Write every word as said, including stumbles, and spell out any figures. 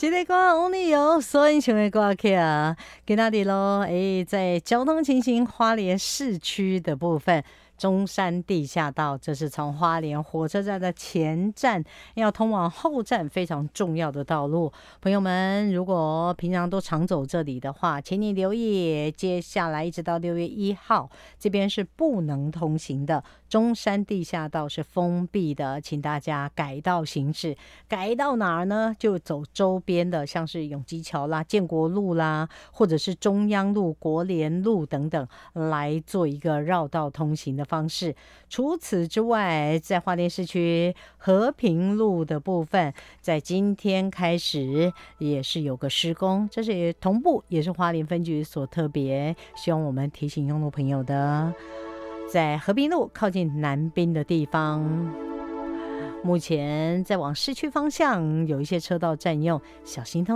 这个歌 Only 有所以唱的歌曲啊，给那里咯。哎，在交通情形，花莲市区的部分。中山地下道，这是从花莲火车站的前站要通往后站非常重要的道路。朋友们，如果平常都常走这里的话，请你留意，接下来一直到六月一号，这边是不能通行的。中山地下道是封闭的，请大家改道行驶。改到哪儿呢？就走周边的，像是永基桥啦、建国路啦，或者是中央路、国联路等等，来做一个绕道通行的方式。除此之外，在花莲市区和平路的部分，在今天开始也是有个施工，这是也同步也是花莲分局所特别希望我们提醒用路朋友的。在和平路靠近南滨的地方，目前在往市区方向有一些车道占用，小心通